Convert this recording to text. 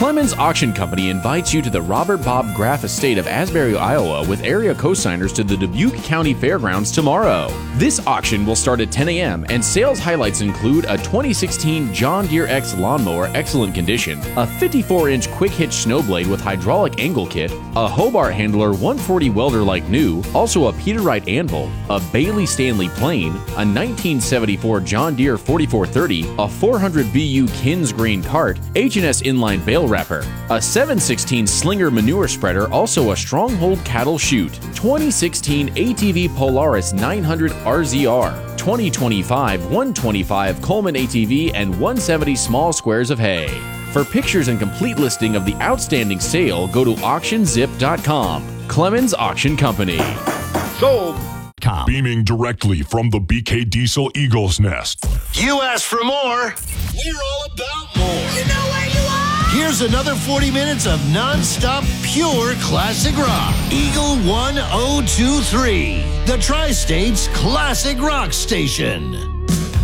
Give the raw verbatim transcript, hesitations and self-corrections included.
Clemens Auction Company invites you to the Robert Bob Graff Estate of Asbury, Iowa, with area co-signers to the Dubuque County Fairgrounds tomorrow. This auction will start at ten a m and sales highlights include a twenty sixteen John Deere X lawnmower, excellent condition, a fifty-four inch quick hitch snowblade with hydraulic angle kit, a Hobart Handler one forty welder like new, also a Peterite anvil, a Bailey Stanley plane, a nineteen seventy-four John Deere forty-four thirty, a four hundred B U Kins grain cart, H and S inline bale wrapper, a seven sixteen Slinger manure spreader, also a Stronghold cattle chute, twenty sixteen A T V Polaris nine hundred R Z R, twenty twenty-five one twenty-five Coleman A T V, and one seventy small squares of hay. For pictures and complete listing of the outstanding sale, go to auction zip dot com. Clemens Auction Company. Sold. Beaming directly from the B K Diesel Eagle's Nest. You asked for more. We're all about more. You know where you are. Here's another forty minutes of non-stop pure classic rock. Eagle one oh two three, the Tri-State's classic rock station.